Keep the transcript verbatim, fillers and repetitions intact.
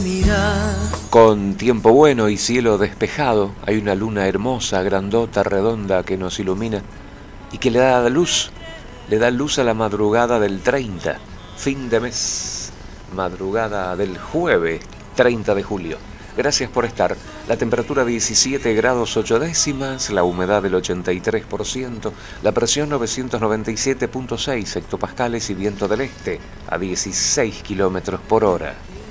mirar. Con tiempo bueno y cielo despejado, hay una luna hermosa, grandota, redonda que nos ilumina y que le da luz, le da luz a la madrugada del treinta, fin de mes, madrugada del jueves treinta de julio. Gracias por estar. La temperatura diecisiete grados ocho décimas, la humedad del ochenta y tres por ciento, la presión novecientos noventa y siete punto seis hectopascales y viento del este a dieciséis kilómetros por hora.